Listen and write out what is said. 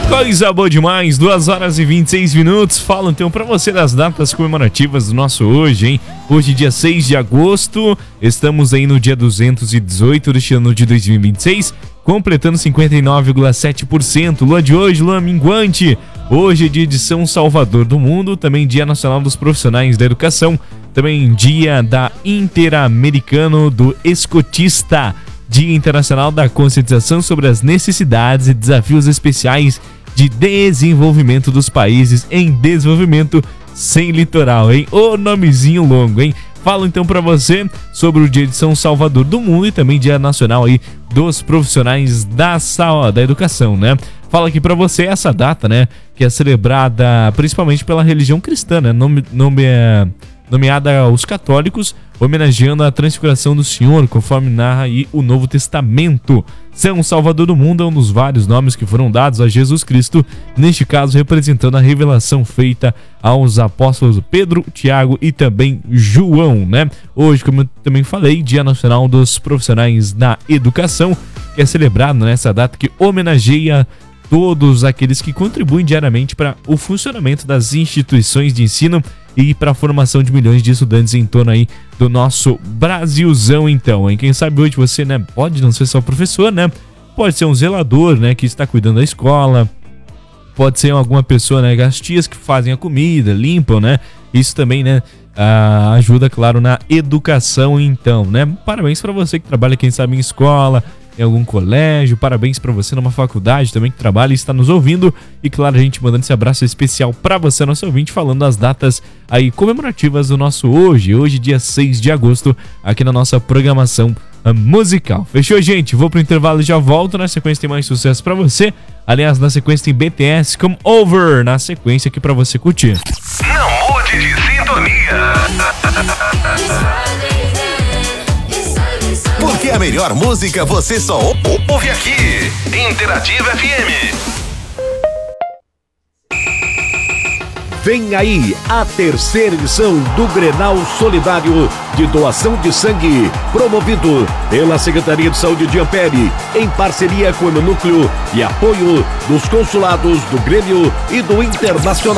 Coisa boa demais, 2h26. Falo então pra você das datas comemorativas do nosso hoje, hein? Hoje, dia 6 de agosto, estamos aí no dia 218 deste ano de 2026, completando 59,7%. Lua de hoje, lua minguante. Hoje é dia de São Salvador do Mundo, também Dia Nacional dos Profissionais da Educação, também Dia da Interamericano do Escotista, Dia Internacional da Conscientização sobre as Necessidades e Desafios Especiais de Desenvolvimento dos Países em Desenvolvimento Sem Litoral, hein? Ô nomezinho longo, hein? Falo então pra você sobre o Dia de São Salvador do Mundo e também Dia Nacional aí dos Profissionais da Educação, né? Falo aqui pra você essa data, né? Que é celebrada principalmente pela religião cristã, né? Nomeada aos católicos, homenageando a transfiguração do Senhor, conforme narra aí o Novo Testamento. São Salvador do Mundo é um dos vários nomes que foram dados a Jesus Cristo, neste caso representando a revelação feita aos apóstolos Pedro, Tiago e também João, né? Hoje, como eu também falei, Dia Nacional dos Profissionais da Educação, que é celebrado nessa data que homenageia todos aqueles que contribuem diariamente para o funcionamento das instituições de ensino e para a formação de milhões de estudantes em torno aí do nosso Brasilzão, então, hein? Quem sabe hoje você, né, pode não ser só professor, né? Pode ser um zelador, né, que está cuidando da escola, pode ser alguma pessoa, né, as tias que fazem a comida, limpam, né? Isso também, né, ajuda, claro, na educação, então, né? Parabéns para você que trabalha, quem sabe, em escola, em algum colégio, parabéns pra você numa faculdade também que trabalha e está nos ouvindo, e claro, a gente mandando esse abraço especial pra você, nosso ouvinte, falando das datas aí comemorativas do nosso hoje, dia 6 de agosto, aqui na nossa programação musical. Fechou, gente? Vou pro intervalo e já volto. Na sequência tem mais sucesso pra você, aliás, na sequência tem BTS Come Over, na sequência aqui pra você curtir. Não mude de sintonia. Porque a melhor música você só ouve aqui. Interativa FM. Vem aí a terceira edição do Grenal Solidário de Doação de Sangue, promovido pela Secretaria de Saúde de Ampere, em parceria com o Núcleo e apoio dos consulados do Grêmio e do Internacional.